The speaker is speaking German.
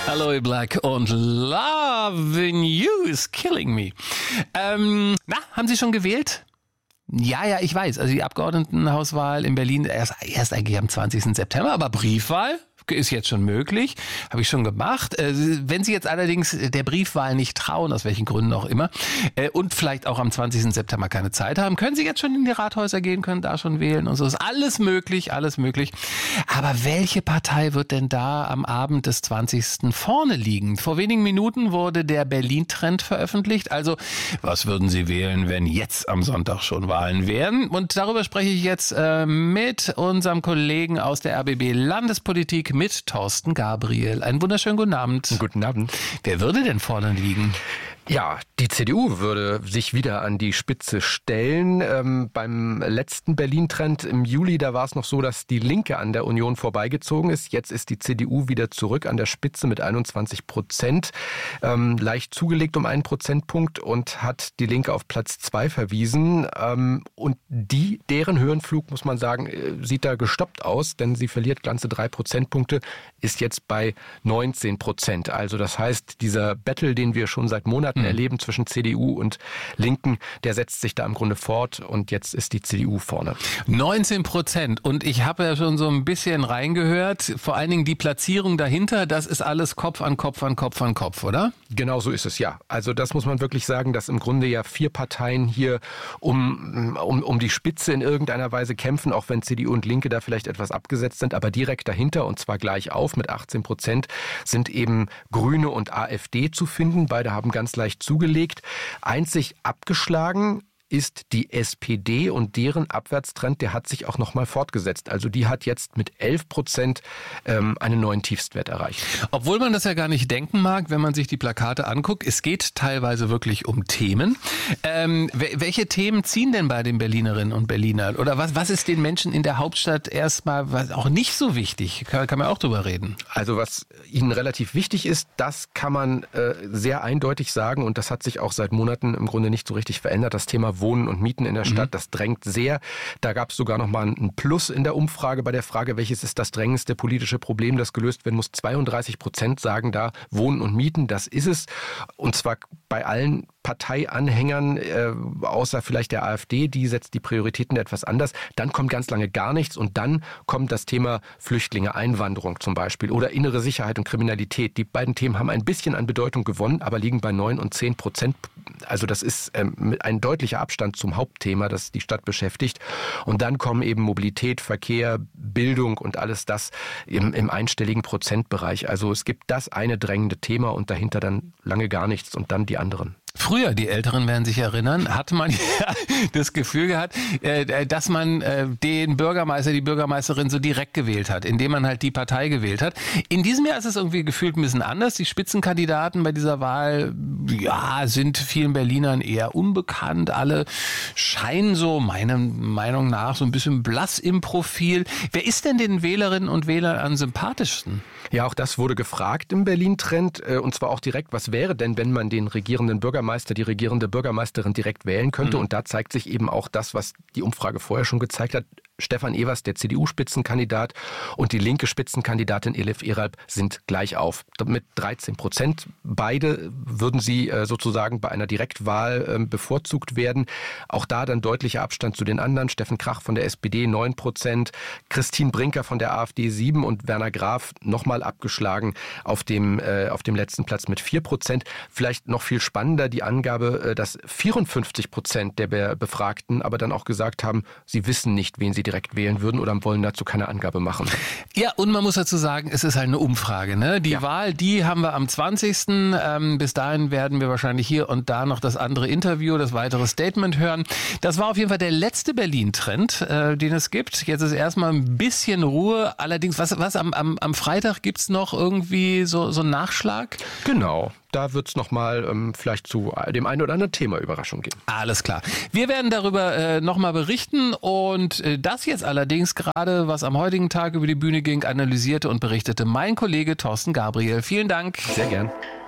Aloe Black und Loving You is Killing Me. Haben Sie schon gewählt? Ja, ich weiß. Also die Abgeordnetenhauswahl in Berlin erst eigentlich am 20. September, aber Briefwahl ist jetzt schon möglich, habe ich schon gemacht. Wenn Sie jetzt allerdings der Briefwahl nicht trauen, aus welchen Gründen auch immer, und vielleicht auch am 20. September keine Zeit haben, können Sie jetzt schon in die Rathäuser gehen, können da schon wählen und so. Ist alles möglich, alles möglich. Aber welche Partei wird denn da am Abend des 20. vorne liegen? Vor wenigen Minuten wurde der Berlin-Trend veröffentlicht. Also, was würden Sie wählen, wenn jetzt am Sonntag schon Wahlen wären? Und darüber spreche ich jetzt mit unserem Kollegen aus der RBB Landespolitik, mit Thorsten Gabriel. Einen wunderschönen guten Abend. Guten Abend. Wer würde denn vorne liegen? Ja, die CDU würde sich wieder an die Spitze stellen. Beim letzten Berlin-Trend im Juli, da war es noch so, dass die Linke an der Union vorbeigezogen ist. Jetzt ist die CDU wieder zurück an der Spitze mit 21%, leicht zugelegt um 1 Prozentpunkt und hat die Linke auf Platz 2 verwiesen. Und deren Höhenflug, muss man sagen, sieht da gestoppt aus, denn sie verliert ganze 3 Prozentpunkte, ist jetzt bei 19%. Also das heißt, dieser Battle, den wir schon seit Monaten erleben zwischen CDU und Linken, der setzt sich da im Grunde fort und jetzt ist die CDU vorne. 19%. Und ich habe ja schon so ein bisschen reingehört, vor allen Dingen die Platzierung dahinter, das ist alles Kopf an Kopf an Kopf an Kopf, oder? Genau so ist es, ja. Also das muss man wirklich sagen, dass im Grunde ja 4 Parteien hier um die Spitze in irgendeiner Weise kämpfen, auch wenn CDU und Linke da vielleicht etwas abgesetzt sind, aber direkt dahinter und zwar gleich auf mit 18% sind eben Grüne und AfD zu finden. Beide haben ganz leicht zugelegt. Einzig abgeschlagen ist die SPD und deren Abwärtstrend, der hat sich auch nochmal fortgesetzt. Also die hat jetzt mit 11% einen neuen Tiefstwert erreicht. Obwohl man das ja gar nicht denken mag, wenn man sich die Plakate anguckt. Es geht teilweise wirklich um Themen. Welche Themen ziehen denn bei den Berlinerinnen und Berlinern? Oder was ist den Menschen in der Hauptstadt erstmal auch nicht so wichtig? Kann man auch drüber reden. Also was ihnen relativ wichtig ist, das kann man sehr eindeutig sagen und das hat sich auch seit Monaten im Grunde nicht so richtig verändert. Das Thema Wohnen und Mieten in der Stadt, das drängt sehr. Da gab es sogar noch mal ein Plus in der Umfrage bei der Frage, welches ist das drängendste politische Problem, das gelöst werden muss. 32% sagen da, Wohnen und Mieten, das ist es. Und zwar bei allen Parteianhängern, außer vielleicht der AfD, die setzt die Prioritäten etwas anders. Dann kommt ganz lange gar nichts und dann kommt das Thema Flüchtlinge, Einwanderung zum Beispiel oder innere Sicherheit und Kriminalität. Die beiden Themen haben ein bisschen an Bedeutung gewonnen, aber liegen bei 9 und 10%. Also das ist ein deutlicher Abstand zum Hauptthema, das die Stadt beschäftigt. Und dann kommen eben Mobilität, Verkehr, Bildung und alles das im einstelligen Prozentbereich. Also es gibt das eine drängende Thema und dahinter dann lange gar nichts und dann die anderen. Früher, die Älteren werden sich erinnern, hatte man ja das Gefühl gehabt, dass man den Bürgermeister, die Bürgermeisterin so direkt gewählt hat, indem man halt die Partei gewählt hat. In diesem Jahr ist es irgendwie gefühlt ein bisschen anders. Die Spitzenkandidaten bei dieser Wahl, sind vielen Berlinern eher unbekannt. Alle scheinen so, meiner Meinung nach, so ein bisschen blass im Profil. Wer ist denn den Wählerinnen und Wählern am sympathischsten? Ja, auch das wurde gefragt im Berlin-Trend und zwar auch direkt, was wäre denn, wenn man den regierenden Bürgermeister, die regierende Bürgermeisterin direkt wählen könnte? Und da zeigt sich eben auch das, was die Umfrage vorher schon gezeigt hat. Stefan Evers, der CDU-Spitzenkandidat und die linke Spitzenkandidatin Elif Eralp sind gleich auf mit 13%. Beide würden sie sozusagen bei einer Direktwahl bevorzugt werden. Auch da dann deutlicher Abstand zu den anderen. Steffen Krach von der SPD 9%, Christine Brinker von der AfD 7% und Werner Graf nochmal abgeschlagen auf dem letzten Platz mit 4%. Vielleicht noch viel spannender die Angabe, dass 54% der Befragten aber dann auch gesagt haben, sie wissen nicht, wen sie direkt wählen würden oder wollen dazu keine Angabe machen. Ja, und man muss dazu sagen, es ist halt eine Umfrage. Ne? Die Wahl, die haben wir am 20. Bis dahin werden wir wahrscheinlich hier und da noch das andere Interview, das weitere Statement hören. Das war auf jeden Fall der letzte Berlin-Trend, den es gibt. Jetzt ist erstmal ein bisschen Ruhe. Allerdings, was am Freitag gibt's noch irgendwie so einen Nachschlag? Genau. Da wird es nochmal vielleicht zu dem einen oder anderen Thema Überraschung geben. Alles klar. Wir werden darüber nochmal berichten und das jetzt allerdings gerade, was am heutigen Tag über die Bühne ging, analysierte und berichtete mein Kollege Thorsten Gabriel. Vielen Dank. Sehr gern.